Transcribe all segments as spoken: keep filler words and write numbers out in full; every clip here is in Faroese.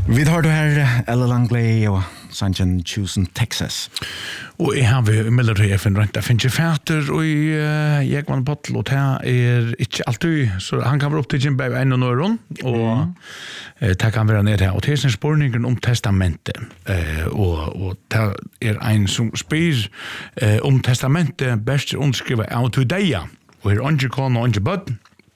Vi har det här Ella Langley och Sanchen Chosen Texas. Och jag har vi military F N rent. Det finns ju fäter och i Jägman Bottle och det är inte alltid så han kan vara upp till Jim Baby en och någon och det kan vara ner här och det är en spårningen om testamentet och och det är en som spyr om testamentet bäst underskriva out to day och är under kon och under bud.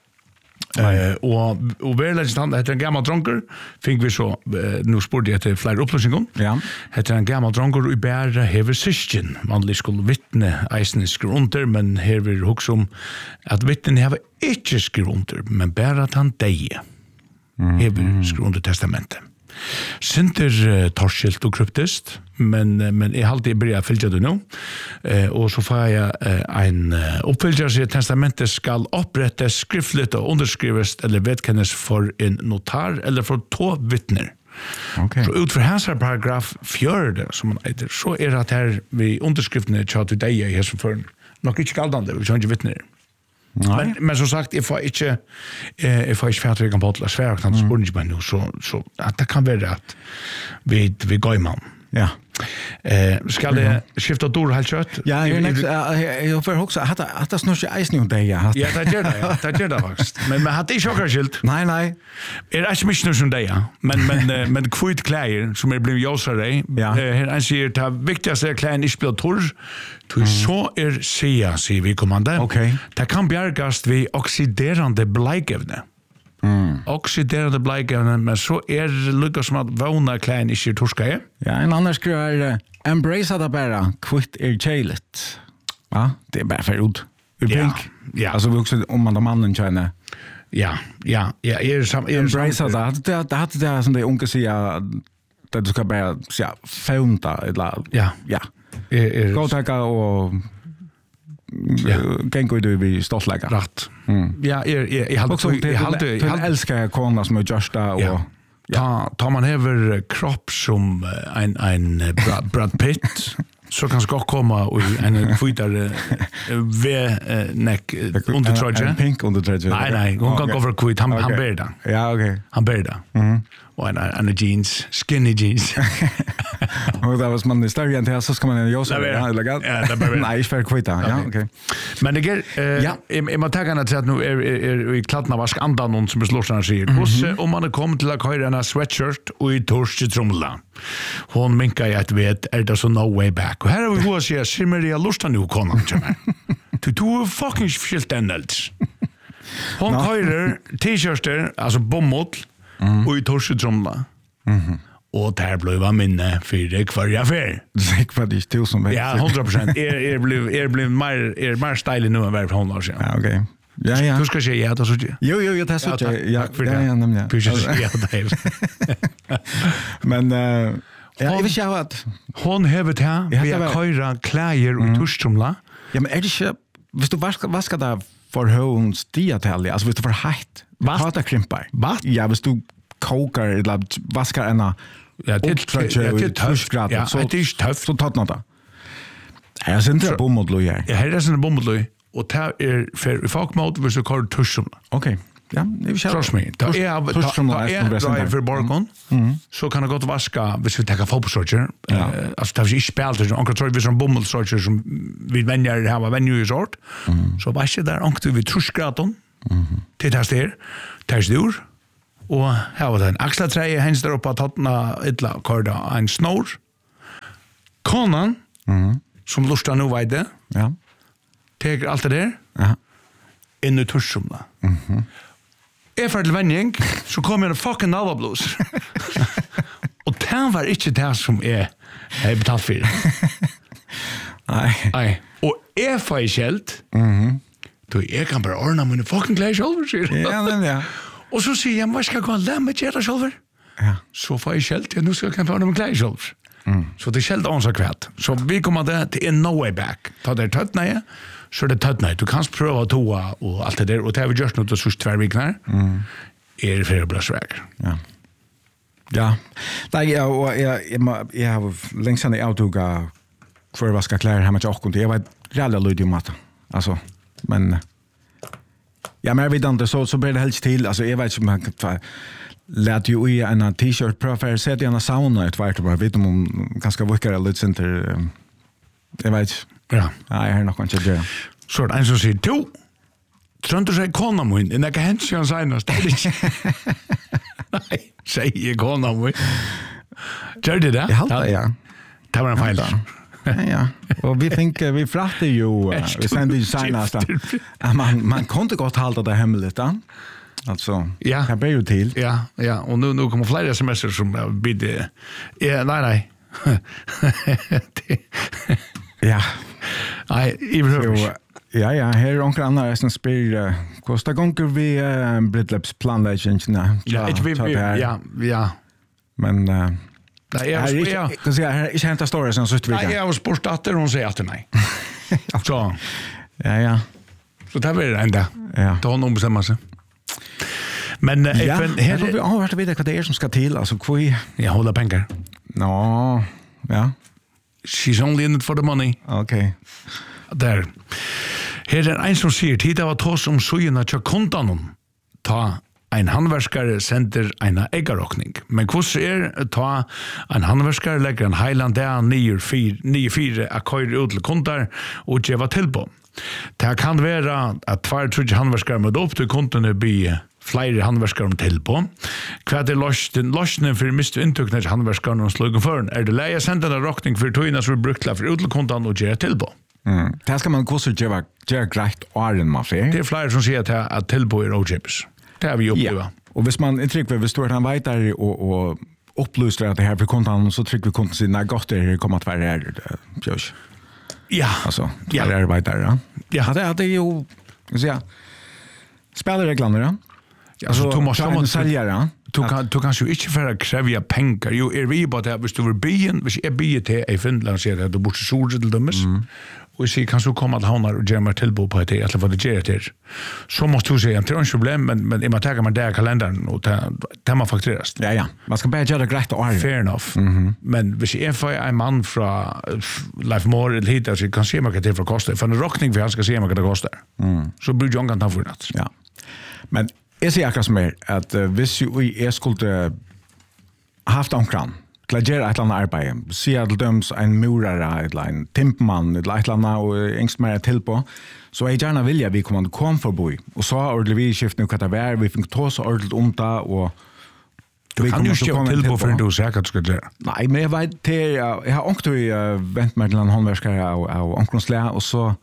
Uh, og og verlegst han heter en gammal dronker fink vi så uh, nu spurte jeg til flere opplysninger ja heter en gammal dronker og bæra hever system vanlig skulle vittne eisen skrive under men her vil hugsa om at vittnen hever ikke skrive under men bæra at han deie mm, hever mm. skrive under testamentet Sinter uh, torskilt og kryptist men uh, men jeg halte jeg börja fylgja det nu uh, og så får jeg uh, en uh, oppfylgja sig testamentet skal opprettes skriftligt og underskrives eller vedkennes for en notar eller for to vittner okay. Så utfor hans paragraf fjörde som man heter så er at her vi underskriftene tja til deg i hesson for nok ikke galdande vi kjønner vittner Men, men som sagt, jeg får ikke eh, jeg får ikke fætre jeg kan på til å svære han spør ikke meg nå, så, så at det kan være at vi, vi går i mann Ja. Eh, skal det skifta dår helt kjøtt? Ja, jeg jeg får også at at det snur ikke eisen om det ja. Ja, det gjør det, ja. Det gjør det faktisk. Men men hadde ikke akkurat skilt. Nei, nei. Er ikke mye snur som det, ja. Men men men kvitt klær som er blitt josere. Ja. Her han sier det viktigste er klærne ikke blir torr. Du så er sia, sier vi kommande. Okay. Det kan bjergast ved oksiderande bleikevne. Mm. Oxiderade bleikevne, men så er det lykkes som at vågna klærne ikke er torska. Ja, en annan skriver uh, embrace det bara, kvitt er kjeilet. Ja, det er bare for ut. Ur Ja, pink. ja. Altså vi också om man mannen känner. Ja, ja, ja, er sam er Embrace det. Det det hade det som det unga säger att du ska bara ja, founda eller ja, ja. er, er Gå tacka och ja, kan gå du vi stoltlägga. rätt. Mm. Ja, er er jeg hade Jag hade jag älskar kona som är just där och ja. Ta tar man hever kropp som en en Brad, Brad Pitt så kan ska komma och en kvitare v neck undertrøje. En pink undertrøje. Nej, nej, hon kan gå för kvitt han han ber det. Ja, okej. Han ber det. Mhm. Och en en jeans, skinny jeans. Och det var man större än det så ska man ju också ja, elegant. Ja, det blir. Nej, för kvita. Ja, okej. Men det är ja, jag måste ta gärna till att nu är är i kladna vask andan någon som slår sig. Hur om man kommer till att köra en sweatshirt och i torsk trumla. Hon minkar ju att vet är det så no way back. Och här har vi hur ska Simeria lusta nu komma till mig. Du du fucking skilt ändelts. Hon körer t-shirtar alltså bomull och i torsk trumla. Mhm. Och där blev jag minne för det kvar jag för. Det var det till som Ja, hundra procent. Er er blev er blev mer er mer style nu än för hundra år sedan. Ja, okej. Ja, ja. Du ska se ja, det så ju. Jo, jo, jag testar så. Ja, ja, ja, nämligen. Precis. Ja, det. Men eh ja, jag vill säga att hon har det här. Vi har köra kläder och tuschtrumla. Ja, men är det inte visst du vad ska vad ska det för hons diatal? Alltså visst du för heitt. Vad det krimpar. Ja, visst du kokar eller vaskar ena ja till till tuschgrad så det är tufft så tatt något. Ja, sen det bomull ju. Ja, här är sen bomull och det är för folkmode så kör tuschum. Okej. Ja, det är trust me. Det är tuschum är för balkon. Så kan det gott vaska hvis vi tar fotbollssorger. Alltså det är inte spelat så onkel tror vi som bomullsorger som vi vänner här var vänner i sort. Så vaskar där onkel vi tuschgraden. Mhm. Det är det. Det är det. Og her var det en axlatreie hens der oppe at hattna illa korda en snor. Konan, mm. som lustar nu veide, ja. teker alt det der, ja. inn i tursumla. Mm-hmm. Jeg fer til vending, så kom jeg en fucking nalvablos. Og det var ikke det som jeg har betalt for. Nei. Nei. Og jeg får i kjelt, mhm. då jeg kan bare ordna mine fucking klær selv, sier ja, men ja. Og så sier jeg, hva skal jeg gå og lære meg gjøre selv? Ja. Så får jeg kjelt, ja, nå skal jeg få ordna med klær selv. Mm. Så det er kjelt ånsa kvart. Så vi kommer det til en no way back. Ta det tøttnøye, så er det tøttnøye. Du kan prøve å toa og alt det der, og det har vi gjort noe til sørst tverrvikner. Mm. Er det flere bløsveker. Ja. Ja. Nei, jeg, og jeg, jeg, jeg har lengst enn i avtuga for å vaske klær hjemme til åkken. Jeg var reelle lydig om at, altså, men ja, men jeg vet inte, så, så blir det helst till, alltså jag vet inte om man kan ta lät ju i en t-shirt pröva för att se det i en sauna ett vart och bara vet om ganska våkare lite center. Jag vet. Ja. Nej, jag har nog inte det. Så det är en som säger, du, tror du säger kona min, innan jag hänt sig han senast, det är inte. Nej, säger kona min. Gör det det? Jag haltar, ja. Det var en fejl. Ja, ja. Och vi tänker, vi frattar ju, vi sände ju senast att man, man kunde gott halta det hemligt, då. Alltså, ja. Det blir ju till. Ja, ja, och nu, nu kommer flera semester som blir, ja, nej, nej. Ja. Nej, i behöver. Ja, ja, här är några andra som spelar kostar gånger vi uh, brittlöpsplanläggningarna. Ja, inte vi, vi ja, ja. Men uh, nej, jag har inte, kan säga, här är inte hämta stories sen så ut vi kan. Nej, jag har spurt att hon säger att nej. Så. Ja, ja. Så det var det enda. Ja. Då hon bestämmer sig. Men uh, ja, FN, här har vi har varit vidare vad det är som ska till, alltså kvui. Jag håller pengar. Nå, ja. She's only in it for the money. Okay. Där. Her er ein som sier, tid av at hos om sujena tja kontanon, ta ein handverskare sender eina eggarokning. Men hvordan er ta ein handverskare legger en heiland der nio fire a køyre ut til kontar og djeva tilpå. Det kan være at tvær trudje handverskare med opp til kontene by flere handverskare om tilpå. Hva er løsningen for mistu inntukne til handverskare om slugen føren? Er det leie sender en rokning for tøyna som er brukt for ut til kontan og djeva tilpå? Mm. Det ska man också göra göra grejt åren man för. Det är flera som säger att att tillbo är ochips. Det har vi upplevt. Ja. Och hvis man intryck vi står han vet där och och upplyser att det här för kontan så trycker vi kontan sin när gott det kommer att vara här. Josh. Ja, alltså, ja. Det är vet där. Ja. Ja, det är ju så ja. Spelreglerna då. Alltså du måste man sälja. Du kan du kan ju inte för kräva pengar. Jo är vi bara där visst du vill byen, visst är byen till i Finland så där du borde så till dömes. Och så kan så komma att hamna och göra tillbo på det eller vad det ger det. Så måste du säga att det är ett problem men men man tar man där kalendern och tar man faktureras. Ja ja. Man ska bara göra grejt och fair enough. Mm-hmm. Men hvis jag får en man från Life More eller hit så kan se man kan det för kostar. För en rockning för han ska se man kan det kostar. Mm. Så blir John kan ta för natt. Ja. Men jag ser akkurat som är att uh, hvis vi är skulle uh, haft omkran till att göra ett eller annat arbete. Se att döms en murare eller en timpman eller ett eller annat och ängst mer till på. Så jag gärna vilja vi kommer att komma förbi. Och så har ordentligt vi skift nu kan det vara. Vi fick ta så ordentligt om det och du kan ju inte till på för du säkert att du ska göra. Nej, men jag vet till jag har åkt och vänt mig till en håndverkare och omkronslä och så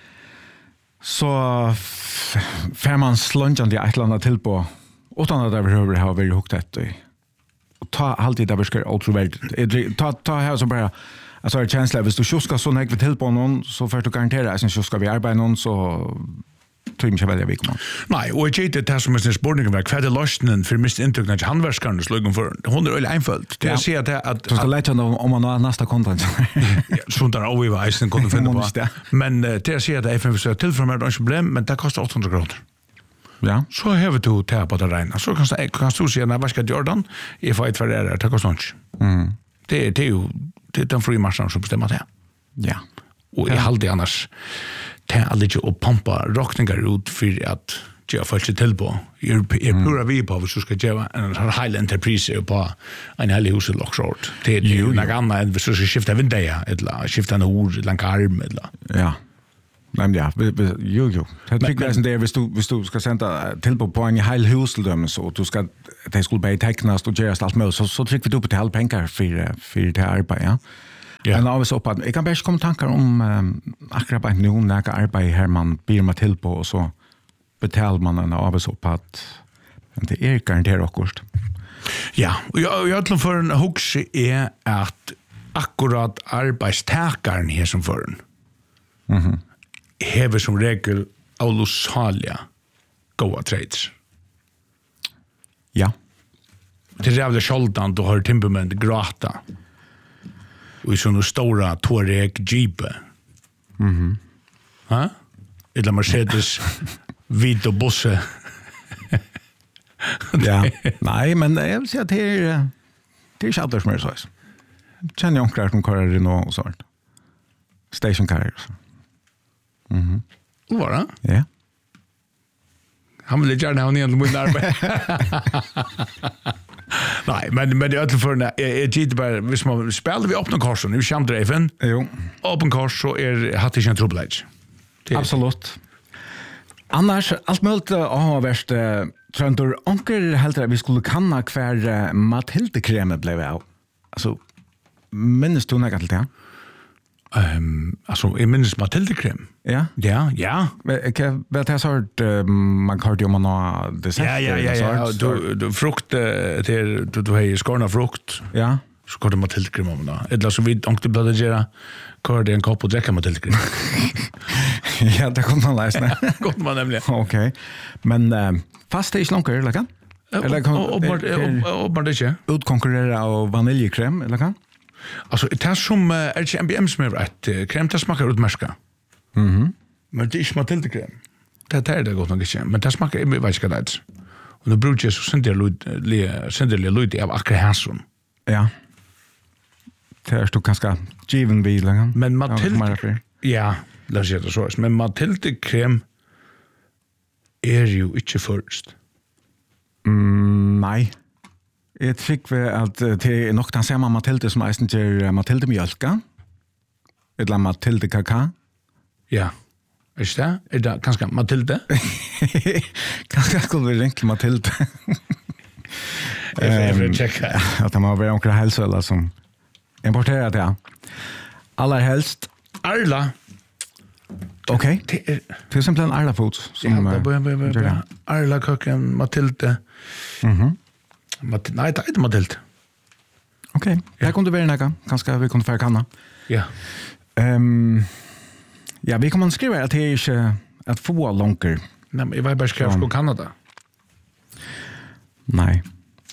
så fär man slunchande ett eller annat till på utan att det behöver ha väldigt högt ett och ta alltid det beskär otroligt ta ta här så bara alltså en känsla hvis du ska så när vi till på någon så för att garantera att sen ska vi arbeta någon så tror jag väl vi kommer. Nej, och jag det här som är spårningen var kvad lösningen för mist intryckna till handverkarna slugen för hon är enkelt. Det ser att att du ska lägga om man har nästa kontant. Så där över vi isen kunde finna på. Men det ser att F M så till för mig är problem men det kostar åttahundra kronor. Ja. Så har du tä på det regna. Så kan jag kan du se när vad ska Jordan if I för det det kostar inte. Mm. Det det är ju det är den fri marknaden som bestämmer det. Ja. Och i halde annars det är lite att pumpa rockningar ut för att jag får inte till på. Jag är pura vi på så ska jag en high enterprise på en hel hus i Lockshort. Det är ju något annat än så ska skifta vinda eller skifta en ord eller en karm eller. Ja. Men ja, jo jo. Det tycker jag det hvis du hvis du ska sända till på på en hel hus till dem så du ska det skulle bli tecknas och göras allt möjligt så så trycker vi då på till pengar för för det arbete, ja. Ja. Men av så på jag kan bara komma tankar om um, akkurat på nu när jag arbetar här man ber mig till på och så betalar man en av så på att det är garanterat också. Ja, och jag jag tror för en hooks är att akkurat arbetstagaren här som förn. Mhm. Hever som regel Aulosalia goa trades. Ja. Det är jävla skjoldan du har timberman grata. Och så stora Touareg Jeep. Mhm. Ha? Eller Mercedes vita busse. Ja. Nej, men jag vill säga att det är det är inte alls mer så. Känner jag onklar som kör Renault och sånt. Station car. Mhm. Vad var det? Ja. Han vill gärna ha ner till min arbete. Nej, men men det är för när jag gick bara hvis man spelar vi öppna kursen, nu skämdreven. Jo. Open kurs så är hade jag en trubbelage. Absolut. Annars allt möjligt har varit Tröntor onkel helt att vi skulle kanna kvar Mathilde kremet blev av. Alltså minns du något till det? Ehm alltså jag minns Mathilde krem. Ja. Ja, ja. Men vet jag sort man kardio man har det Ja, ja, ja, ja. Du du frukt till du du har skorna frukt. Ja. Så går det Mathilde krem om då. Eller så vi onkel blev göra kör det en kopp och dricka Mathilde krem. Ja, det kommer man läsa. Gott man nämligen. Okej. Men fast det är långt eller kan? Eller kan och och bara det inte. Utkonkurrera av vaniljkrem eller kan? Alltså det är som är inte M B M som är rätt. Krem det smakar utmärska. Mhm. Men det är inte Mathilde krem. Det är det gott nog inte. Men det smakar jag vet inte det. Och då brukar jag så sen det lud sen det lud av akkurat Hansson. Ja. Det är du kanske given bilen. Men Mathilde ja, låt oss säga det så. Men Mathilde krem är ju inte först. Mm, nej. Jag tycker att det är nog den samma Mathilde som eisen till Mathilde mjölka. Eller Mathilde kaka. Ja. Är det? Är det kanske Mathilde? Kanske skulle vi ringa Mathilde. Jag får checka. Att de har varit omkring hälsöla som importerar det. Allra helst. Arla. Okej. Det är till exempel en Arla Foods som ja, Arla kocken Mathilde. Mhm. Mat nej, det är inte Mathilde. Okej. Jag kunde vara näka. Kanske vi kunde få kanna. Ja. Ehm Ja, vi kommer att skriva att det är inte att få lånker. Nej, men jag var bara skriva på Kanada. Nej.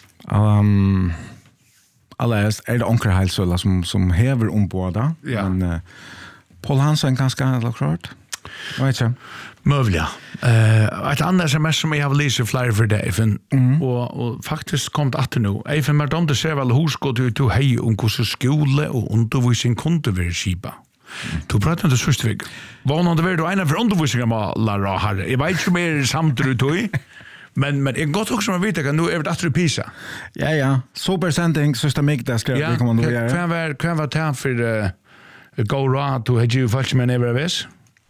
Um, alla är det onkel Hälsöla som, som häver ombåda. Ja. Men uh, Paul Hansen ganska eller klart. Jag vet inte. Mövliga. Uh, ett annat sms som jag har läst flera för dig. Mm. Och, och faktiskt kom det att nu. Även med dem det ser väl hos gått ut och hej om hur skola och undervisning kunde vara skipa. Du pratar inte så stöd. Vad någon det var då en av undervisningar med Lara här. Jag vet inte mer samtidigt då. Men men jag gott också man vet att nu är det att Pisa. Ja ja, supersending systemik där ska vi komma nu göra. Kan vara kan vara tant för uh, go raw to had you fast man ever vis.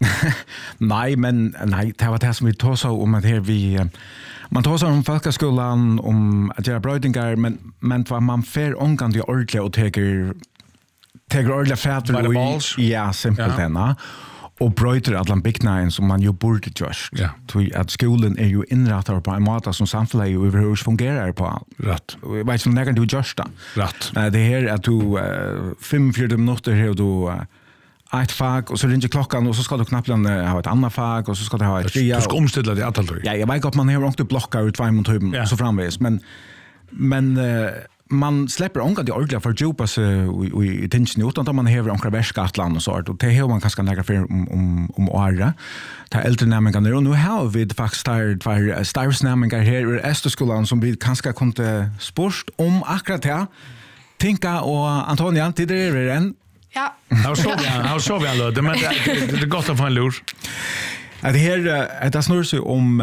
Nej, men nej, det var det som vi tog så om att här vi man tar så om folkskolan om att göra brödingar men men vad man får omgång det ordentligt och tar tar ordentliga fäder och ja, simpelt denna. Och bröter alla byggnaden som man ju borde görs. Ja. Tror att skolan är ju inrättad på en måte som samhället ju överhuvud fungerar på. Rätt. Jag vet inte när du görs det. Rätt. Det här att du uh, fem fyra minuter här och du uh, ett fag och så ringer klockan och så ska du knappt ha ett annat fag och så ska du ha ett fria. Du ska omställa det antal år. Ja, jag vet att man har inte blockar ut två minuter ja. Så framvis men men uh, man släpper onka det ordentligt för djupa sig i i tension utan att man häver onka värskatland och så och det har man kanske några för om om om åra ta äldre nämningar och nu har vi faktiskt startat för stars nämningar här i Österskolan som vi kanske kunde sport om akkurat här tänka och Antonia till det är en ja how så vi how så vi låt men det gott att få en lur att det här det snurrar sig om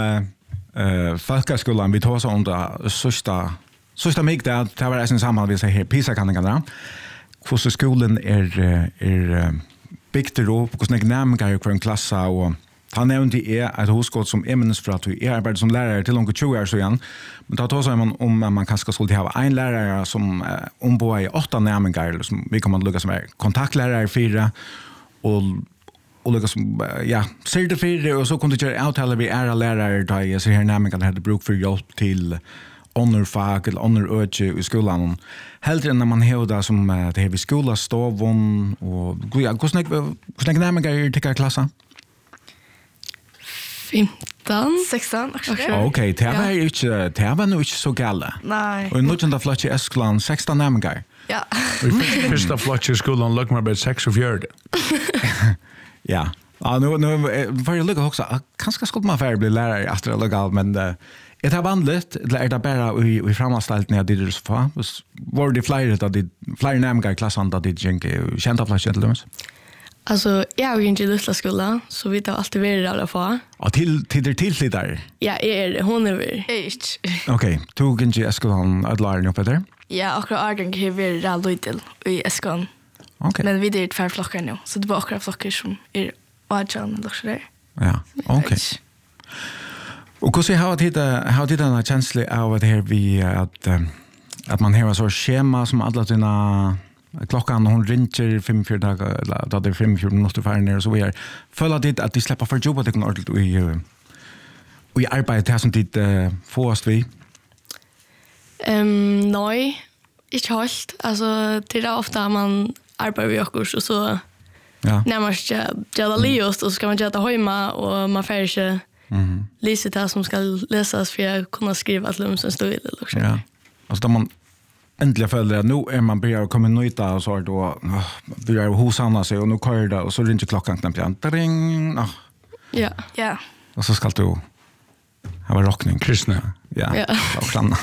eh folkskolan vi tar så under sista så är det mig där det var en samman vi säger här Pisa kan det gå. Hur så skolan är är byggt upp hur snägg nämningar i en klass och han nämnde är att hos som eminens för att vi arbetar som lärare till långt tjugo år så igen. Men då tar så man om man kanske skulle ha en lärare som ombor i åtta nämningar som vi kommer att lucka som är kontaktlärare fyra och och lucka som ja certifierade och så kunde jag avtala vi är lärare där jag ser här nämningar hade bruk för hjälp till underfag eller underöge i skolan. Hellre än när man hävdar som det här vid skolastoven och ja, hur snägg nämningar är det klassen? femton sexton Okej, det var ju inte det var nog inte så galet. Nej. Och nu den flotch i Östland sexton nämningar. Ja. Vi första flotch i skolan look mer about sex of year. Ja. Ja, nu nu för jag lukar också kanske skulle man få bli lärare efter lokal men är det vanligt eller är det bara i i framåtställt när det är så fa? Var det flyger att det flyger nämningar i klassen att det gänge kända flash till dem? Alltså, jag har ju inte i Lutla skola, så vi tar alltid varit där alla få. Och till till det till där. Ja, jag är det. Hon är väl. Echt. Okej, tog inte i skolan att lära dig Peter. Ja, akkurat Arden har varit där lite i Eskon. Okej. Men vi är ett färre flockar nu, så det var akkurat flockar som är Adjan eller så där. Ja, okej. Och hur ser how det how det den känsla av att här vi att att man har så schema som alla dina klockan hon ringer fem fyra dagar eller då det är fem fyra minuter för ner så vi är följa det att de släpper för jobb att det kan ordentligt vi vi arbetar som dit få oss vi. Ehm, nej. Inte helt. Alltså, det är ofta man arbetar vid okurs och så Ja. när man ska göra lios och så ska man göra hemma och man får inte Mhm. läsa det som ska läsas för att kunna skriva att lumsen står i det också. Ja. Alltså då man äntligen följer nu är man börjar komma nöjda och så då börjar hosanna sig och nu kör det och så ringer klockan knappt igen. Ding. Ah. Ja. Ja. Och så ska du ha rockning. Kristna. Ja. Ja. Och stanna.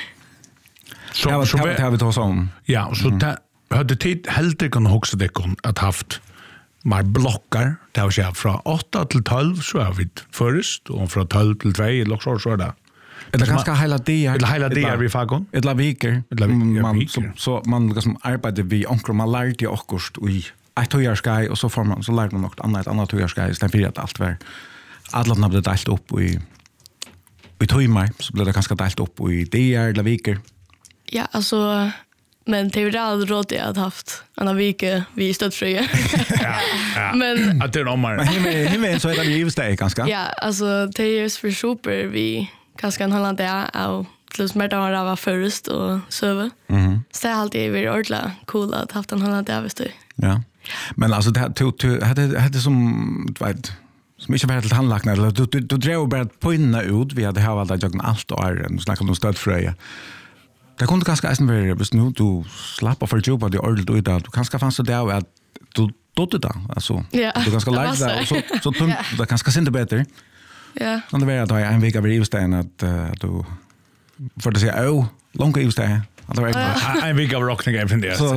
Så, Ja, så, det har vi tagit om. ja, och så mm. ta, hade tid helt det kan också det kan att haft mer blockar. Det har jag från åtta till tolv så har vi först och från tolv till två eller så så där. Eller ganska hela det Eller hela det är vi fagon. Eller viker. Eller vi- ja, man viker. så, så man liksom arbetar vi onkel man lär till okkurst i ett tojarskai och så får man så lär man något annat annat tojarskai istället för att allt var alla när det delt upp i i tojmar så blev det ganska delt upp i det är eller viker. Ja, alltså men det är ju aldrig råd jag hade haft en vecka vi stödfria. Ja, ja. Men Att det är omar. Men himmel himmel så är det ju steg ganska. ja, alltså det är ju för super vi kanske kan hålla det av till smärta och rava först och söva. Mhm. Så det är alltid väldigt ordentligt cool att haft en hålla det av stö. Ja. Men alltså det to to hade hade som du vet som inte var helt handlagna eller du du du drev bara på inna ut vi hade här alla jag allt och är snackar om stödfröja. Det kunde ganska eisen vara hvis nu du slappar för jobba det ordentligt ut där du kanske fanns det där att du dotte det alltså Ja, du ganska det var lärde så. det och så så tungt det kanske synte bättre. Ja. Så det var att jag en vecka vid Ivstein att att du för att säga åh långa Ivstein att det var En vecka av rockning även det. Så-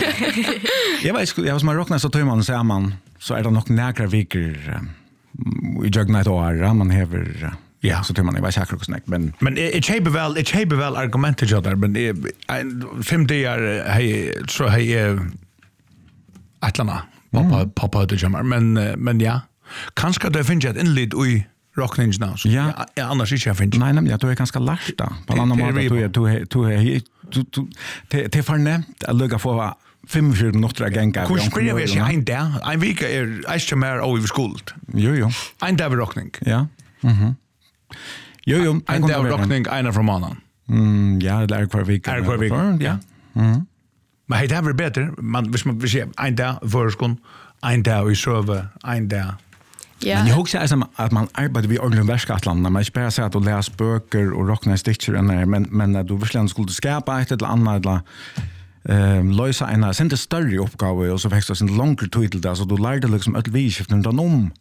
Jag vet inte, jag var som har rocknat så tar man säger man så är det nog några veckor i jagna ett år man häver Ja. så tar man det var säkert också men Men det köper väl, det köper väl argumentet jag där, men det är fem dagar hej så hej Atlanta pappa pappa det jamar, men men ja. Kanske det finns ett inled i rockning nu. så Ja. ja, annars inte jag finns. nej nämligen jag tror jag ganska lärt då på en annan Det- det är måte vi du är du du du du det är förnämt att lugga få fem fyra minuter att gänga. Hur spelar vi sig en dag? En vecka är inte mer över skolan. Jo jo. En dag rockning. Ja. Mhm. Jo jo. det En kunde dag vara. rockning, en från mannen. Mm, ja, det är kvar vecka. Er kvar vecka, Ja. Men hej, det är väl bättre. Man, hvis man vill säga en dag för skolan, en dag i server, en dag. Ja. Men jag hoppas som att man arbetar vid ordentligt verkskatland när man inte bara säger att du läser böcker och rocknar stickor men men att du verkligen skulle skapa ett eller annat eller ehm lösa en sen det större uppgave och så växer det en längre tid till det så du lärde liksom ett visskift utan om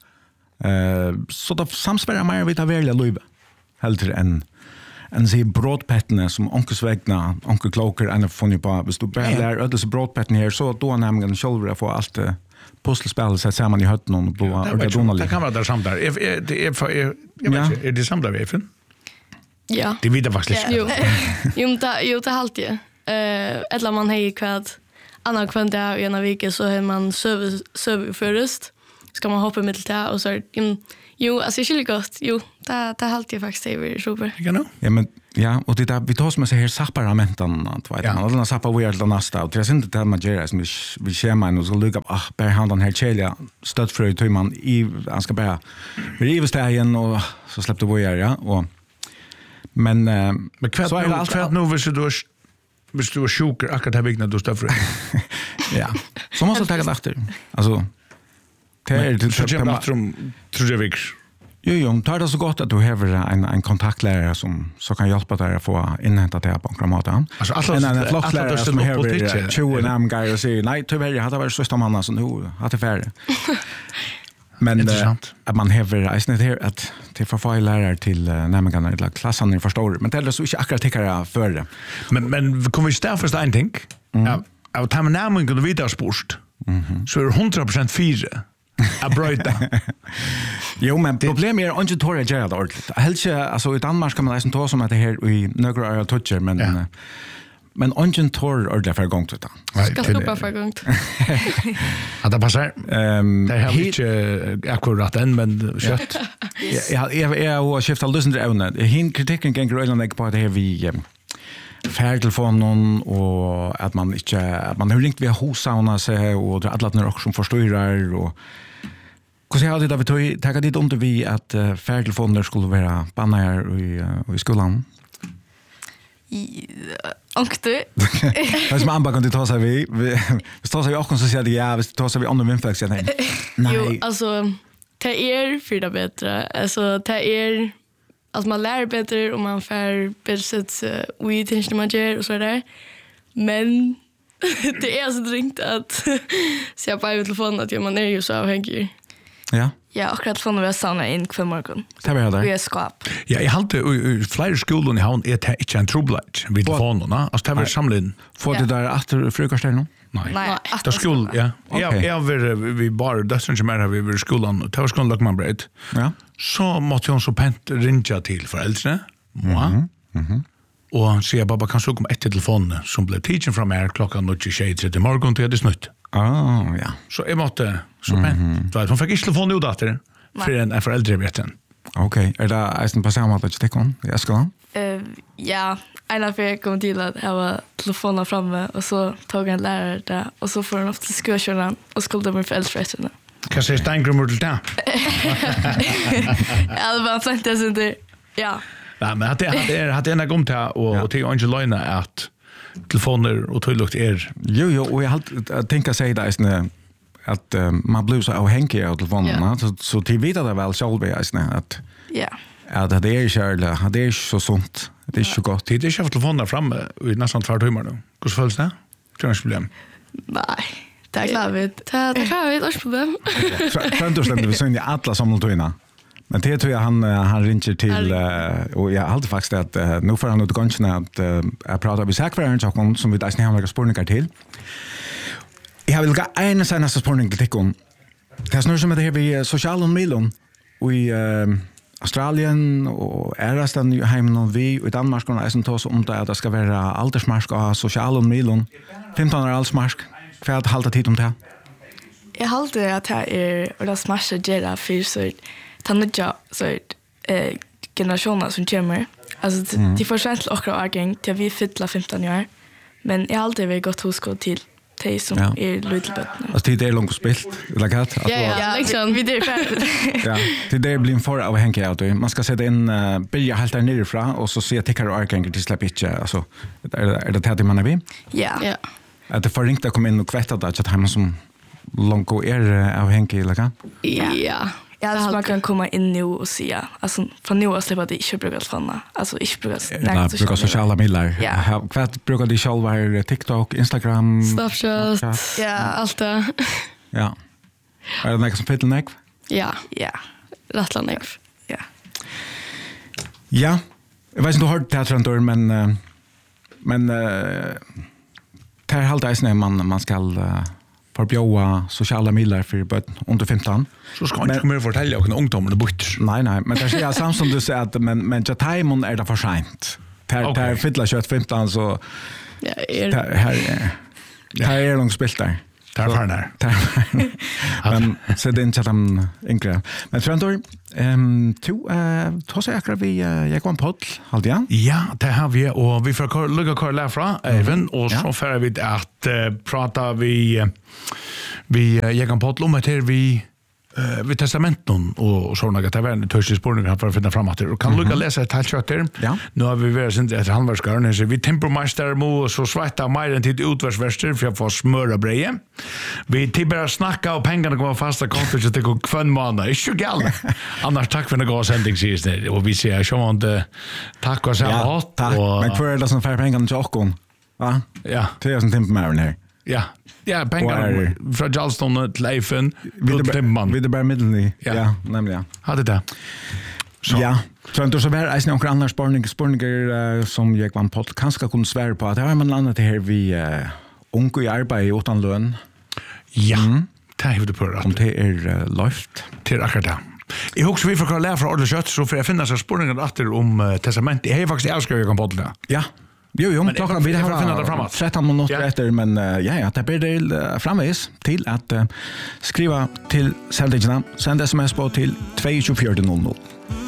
eh så då samspelar mer vid att välja löve helt än en se broadpettene som onkels vägna onkel kloker en funny på hvis du bara lär ödelse broadpetten här så då nämligen själva få allt eh, pusselspel så samman i hötten och på Det, det kan vara där samt där. Är, är, det är, för- är, jag Ja. vet inte, är det samt där vi är? Ja. Det vet jag faktiskt inte. Jo. Jo, men det jo det halt ju. Eh, eller man hej kvad annan kvant där i en vecka så har man söv söv först. Ska man hoppa mitt där och så är det- jo, alltså det är gott. Jo, det det halt ju faktiskt det är super. Kan du? Ja, men ja, och det där vi tar som jag säger sapparamentan att vet Ja. man alla sappar vi är nästa och det är inte det man gör som vi ser man och så lugga ah bara han den här chelia stödfrö till man i han ska bara rivas där igen och så släppte vi ja och men eh, Men kvart så är nu, det allt kvart nu hvis du er hvis du er sjuker akkurat här vikna du står för. ja så måste jag ta efter alltså det är det Så det- kommer det- efter om tre veckor. Jo, jo, tar det så gott att du har en, en kontaktlärare som så kan hjälpa dig att få inhämta det på en måte. Alltså, alla- en, en alla flocklärare ställer som upp har på varit ticket. tjugo namngar och säger nej, tyvärr, jag hade varit sista mannen som nu hade färre. Men Intressant. uh, att man har eisen det här att till för få lärare till uh, nämngarna eller klassan är förstår. Men det är så inte akkurat tycker för det. Men men kommer vi stå först en ting? Ja, av ta med namn kunde vi där sport. mm-hmm. så är det hundra procent fyra. Jag bröjta. Jo, men problemet är inte torra göra det ordentligt. Helst alltså i Danmark kan man nästan ta som att det här i några öra toucher, men ja. Men ungen torr ordentligt för gång till det. Ska stoppa för gång. Att det passar. Ehm det har inte akkurat än men kött. Jag jag jag har skiftat lösen det ävne. Hin kritiken gänger öland på det här vi färdtelefonen och att man inte att man har ringt via hussauna sig och det alla också som förstår och hur ser det att vi tar dit under vi att färdtelefoner skulle vara bannar i i skolan. Och du. Vad som anbart kan du ta sig vi vi tar sig också så säger det ja, vi tar sig vi andra vindflax nej. Nej. Jo, alltså det är för det bättre. Alltså det är alltså man lär bättre och man får bättre we attention man gör och så där. Men det är så drinkt att se på telefonen att man är ju så avhängig. Ja. Ja, akkurat från vi sauna in kvar morgon. Det var det. Vi är skap. Ja, jag hade i flera skolor i havn är det inte en trubbelage vid telefonen. Alltså det var samlad. Får det där efter frukosten nu? Nej. Nej, det skol, ja. Jag jag var vi bara det som mer har vi vid skolan. Det var skolan lag man bread. Ja. Så måste jag så pent ringa till föräldrarna. Ja. Mhm. Och han säger bara kan så komma ett telefon som blev teaching från mig klockan tjugoett till morgon till det snutt. Ah, ja. Så jag måste så pent. Så hon fick inte telefon ut där. För en förälder vet den. Okej, är det en på samma att det kom? Jag ska. Eh ja, en av er kom till att ha telefonen framme och så tog en lärare där och så får han ofta skolan och skulle med föräldrarna. Kan säga Steingrummer till det? Ja, det var faktiskt inte. Ja. Ja, men att det hade hade en gång till och till Angelina att telefoner och tilllukt är. Jo, jo, och jag har tänka sig det är att man blir så avhängig av telefonerna så så till vidare det väl själv är att ja. Ja, det är ju kärla, det är så sunt. Det är så gott. Det är inte telefonen framme i nästan två timmar nu. Hur känns det? Tror jag problem. Nej. Det är klart vi. Det det kan vi inte problem. Framtiden vi sen alla samlade men det tror jag han han ringer till och jag hade faktiskt att nu får han ut gången att jag pratar vi säkert för en som vi där snälla några spårningar till. Jag vill gå en senaste spårning till tikon. Det är snurr som det här vi sociala medier och i Australien och ärastan i hemmen och vi i Danmark och nästan tar så om det att det ska vara aldersmarsk och sociala medier. femton år aldersmarsk. För att hålla tid om det. Jag håller att det är och det smasha gera för så tanna så eh generationer som kommer. Alltså mm. de får sent och årgång till vi fylla femton år. Men jag har alltid varit gott hos gå till de som ja. är little bit. Alltså det är långt spilt. Eller kat? Ja, ja, liksom vi det färdigt. Ja, det är blir för avhängig av det. Man ska sätta in uh, börja helt där nerifrån och så se tickar och årgång till släpp inte. Alltså är det är det det man är vi? Ja. Ja. Att det förringt att komma in och kvätta det att hemma som långt är avhängig eller kan? Ja. Ja. Ja, alltså man kan komma in nu och se. Alltså från nu att släppa det inte brukar fanna. Alltså inte brukar snacka sociala, sociala medier. Ja. Vad brukar de själva TikTok, Instagram, Snapchat. Ja, allt det. Ja. Är det något som fettlar näck? Ja. Ja. Rattlar näck. Ja. Ja. Jag vet inte om du har hört teatrantor men men det är halt eisne man man ska förbjuda sociala medier för barn under femton. Så ska inte mer fortälja och ungdomar det bort. Nej nej, men det är samma som du säger att men men jag timon är det för sent. Där där fylla kött femton så ja, är här här är långt spilt där. Där för där. Men så det inte att enkla. Men Trandor ehm to eh tar sig akkurat vi jag kom på halt ja. Ja, det har vi och vi får lugga kvar lära även och så får vi att prata vi vi jag kan på om att vi eh vi testamenten och såna att det var en törsspårning vi har för att finna fram att och kan lugga läsa ett halvt där. Ja. Nu har vi varit sen ett halvårsgarn så vi temperamaster mo så svarta mer än till utvärsväster för att få smöra breje. Vi tibbar snacka och pengarna kommer fasta kontot så det går kvön månad. Är ju galet. Annars tack för den goda sändningssisten och vi ser så om det tack och så ja, tack. Och men för det som för pengarna till Åkon. Va? Ja. tusen timmar mer än här. Ja. Ja, pengarna från Charleston till Leifen vid timman. Vid det bara mitten ja. Ja, nämligen. Hade det. Så. Ja. Så inte så väl är några andra spårningar spårningar som jag var på kanske kunde svära på att här man landat här vi uh, unga i arbete utan lön. Ja, det har du på rett. Om det er uh, løft. Til akkurat det. Jeg husker vi får lære fra Orle Kjøtt, så får jeg finne seg spørninger etter om uh, testament. Jeg har faktisk avskrevet jeg kan på det. Ja. Jo, jo, klokka vi har finna det framåt. tretton minuter ja. Efter, men uh, ja, ja, det blir det uh, framvis til at uh, skriva til sendingene, send sms på til två två fyra noll noll.